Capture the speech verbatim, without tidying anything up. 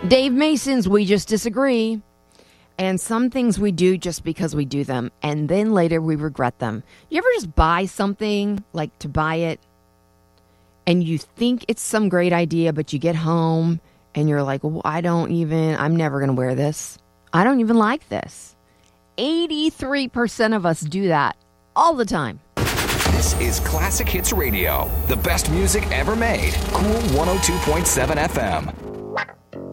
Dave Mason's We Just Disagree. And some things we do just because we do them, and then later we regret them. You ever just buy something, like to buy it, and you think it's some great idea, but you get home and you're like, well, I don't even, I'm never going to wear this. I don't even like this. eighty-three percent of us do that all the time. This is Classic Hits Radio, the best music ever made. Cool one oh two point seven F M.